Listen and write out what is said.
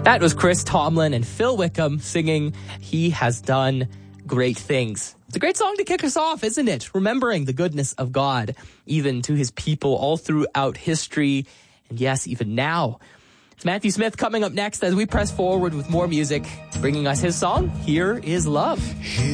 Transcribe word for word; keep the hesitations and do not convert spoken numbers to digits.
That was Chris Tomlin and Phil Wickham singing He Has Done Great Things. It's a great song to kick us off, isn't it? Remembering the goodness of God, even to his people all throughout history. And yes, even now. It's Matthew Smith coming up next as we press forward with more music, bringing us his song, Here Is Love.